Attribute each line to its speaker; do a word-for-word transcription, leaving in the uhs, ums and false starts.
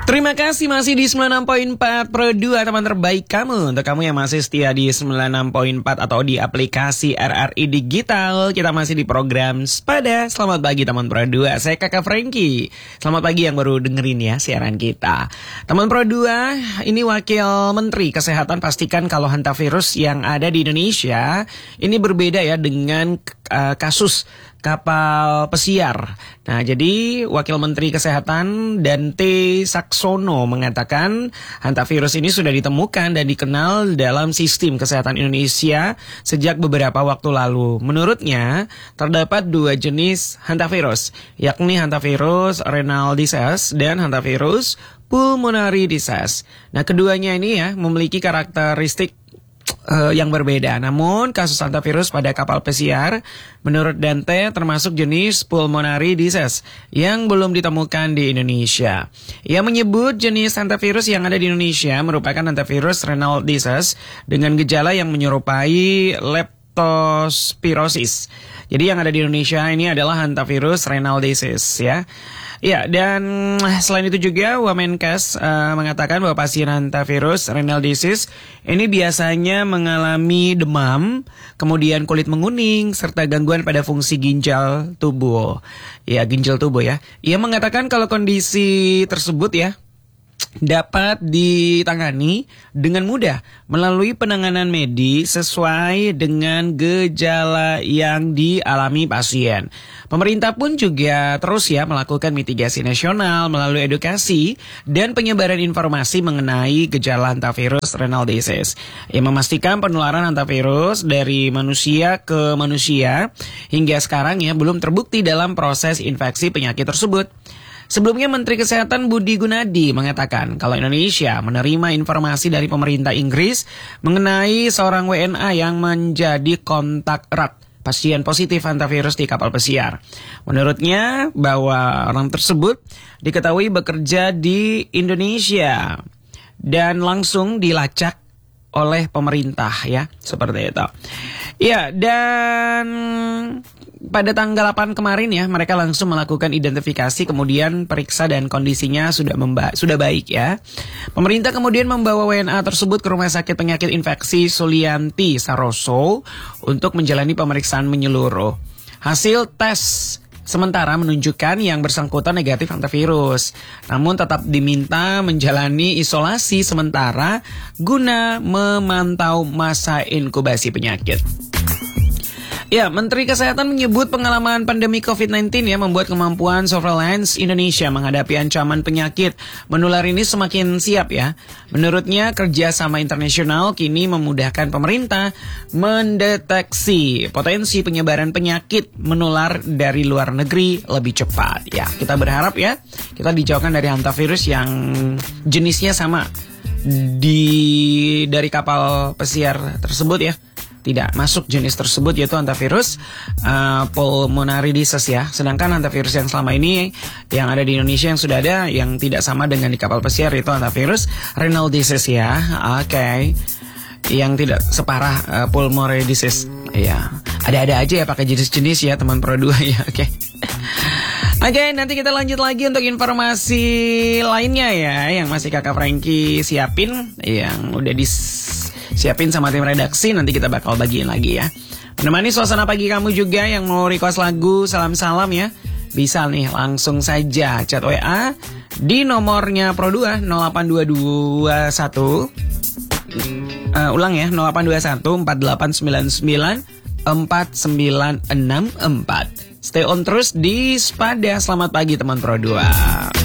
Speaker 1: Terima kasih masih di sembilan puluh enam koma empat Pro dua, teman terbaik kamu. Untuk kamu yang masih setia di sembilan puluh enam koma empat atau di aplikasi R R I Digital, kita masih di program Sepada. Selamat pagi teman Pro dua, saya Kakak Frankie. Selamat pagi yang baru dengerin ya siaran kita. Teman Pro dua, ini Wakil Menteri Kesehatan pastikan kalau hantavirus yang ada di Indonesia ini berbeda ya dengan uh, kasus kapal pesiar. Nah, jadi Wakil Menteri Kesehatan Dante Saxono mengatakan hantavirus ini sudah ditemukan dan dikenal dalam sistem kesehatan Indonesia sejak beberapa waktu lalu. Menurutnya, terdapat dua jenis hantavirus, yakni hantavirus renal disease dan hantavirus pulmonary disease. Nah, keduanya ini ya memiliki karakteristik Uh, yang berbeda. Namun kasus hantavirus pada kapal pesiar menurut Dante termasuk jenis pulmonary disease yang belum ditemukan di Indonesia. Ia menyebut jenis hantavirus yang ada di Indonesia merupakan hantavirus renal disease dengan gejala yang menyerupai leptospirosis. Jadi yang ada di Indonesia ini adalah hantavirus renal disease ya. Ya, dan selain itu juga Wamenkes uh, mengatakan bahwa pasien hantavirus renal disease ini biasanya mengalami demam, kemudian kulit menguning, serta gangguan pada fungsi ginjal tubuh. Ya, ginjal tubuh ya. Ia mengatakan kalau kondisi tersebut ya dapat ditangani dengan mudah melalui penanganan medis sesuai dengan gejala yang dialami pasien. Pemerintah pun juga terus ya melakukan mitigasi nasional melalui edukasi dan penyebaran informasi mengenai gejala hantavirus renal disease. Yang memastikan penularan hantavirus dari manusia ke manusia hingga sekarang ya belum terbukti dalam proses infeksi penyakit tersebut. Sebelumnya Menteri Kesehatan Budi Gunadi mengatakan kalau Indonesia menerima informasi dari pemerintah Inggris mengenai seorang W N A yang menjadi kontak erat pasien positif hantavirus di kapal pesiar. Menurutnya bahwa orang tersebut diketahui bekerja di Indonesia dan langsung dilacak oleh pemerintah ya, seperti itu. Ya, dan pada tanggal delapan kemarin ya, mereka langsung melakukan identifikasi, kemudian periksa dan kondisinya sudah memba- sudah baik ya. Pemerintah kemudian membawa W N A tersebut ke Rumah Sakit Penyakit Infeksi Sulianti Saroso untuk menjalani pemeriksaan menyeluruh. Hasil tes sementara menunjukkan yang bersangkutan negatif hantavirus. Namun tetap diminta menjalani isolasi sementara guna memantau masa inkubasi penyakit. Ya, Menteri Kesehatan menyebut pengalaman pandemi covid sembilan belas ya membuat kemampuan surveillance Indonesia menghadapi ancaman penyakit menular ini semakin siap ya. Menurutnya kerjasama internasional kini memudahkan pemerintah mendeteksi potensi penyebaran penyakit menular dari luar negeri lebih cepat. Ya, kita berharap ya kita dijauhkan dari hantavirus yang jenisnya sama di dari kapal pesiar tersebut ya. Tidak masuk jenis tersebut yaitu hantavirus uh, pulmonary disease ya. Sedangkan hantavirus yang selama ini yang ada di Indonesia yang sudah ada yang tidak sama dengan di kapal pesiar yaitu hantavirus renal disease ya. Oke. Okay. Yang tidak separah uh, pulmonary disease. Ya. Ada-ada aja ya pakai jenis-jenis ya teman Pro dua ya. Oke. Okay. Oke, okay, nanti kita lanjut lagi untuk informasi lainnya ya yang masih Kakak Frankie siapin yang udah dis siapin sama tim redaksi, nanti kita bakal bagiin lagi ya. Menemani suasana pagi kamu juga yang mau request lagu salam-salam ya. Bisa nih langsung saja chat W A di nomornya Pro dua nol delapan dua dua satu uh, ulang ya nol delapan dua satu empat delapan sembilan sembilan empat sembilan enam empat. Stay on terus di Sepada. Selamat pagi teman Pro dua.